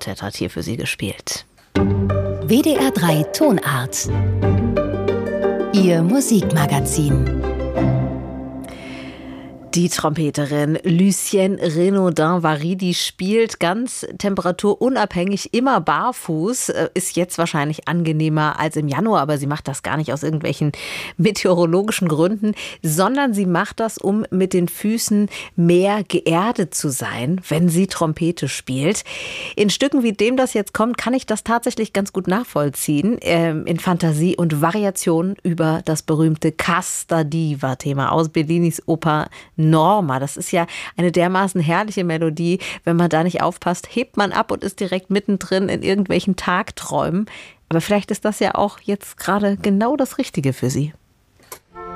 Quartett hat hier für Sie gespielt. WDR 3 Tonart. Ihr Musikmagazin. Die Trompeterin Lucienne Renaudin-Vary, die spielt ganz temperaturunabhängig immer barfuß, ist jetzt wahrscheinlich angenehmer als im Januar, aber sie macht das gar nicht aus irgendwelchen meteorologischen Gründen, sondern sie macht das, um mit den Füßen mehr geerdet zu sein, wenn sie Trompete spielt. In Stücken wie dem, das jetzt kommt, kann ich das tatsächlich ganz gut nachvollziehen, in Fantasie und Variationen über das berühmte Casta Diva-Thema aus Bellinis Oper Norma. Das ist ja eine dermaßen herrliche Melodie. Wenn man da nicht aufpasst, hebt man ab und ist direkt mittendrin in irgendwelchen Tagträumen. Aber vielleicht ist das ja auch jetzt gerade genau das Richtige für Sie.